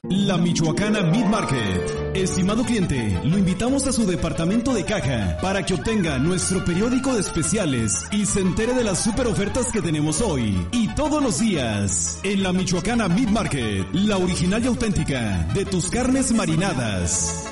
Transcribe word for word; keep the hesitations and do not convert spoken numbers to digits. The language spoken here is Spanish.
La Michoacana Meat Market. Estimado cliente, lo invitamos a su departamento de caja para que obtenga nuestro periódico de especiales y se entere de las super ofertas que tenemos hoy y todos los días. En la Michoacana Meat Market, la original y auténtica de tus carnes marinadas.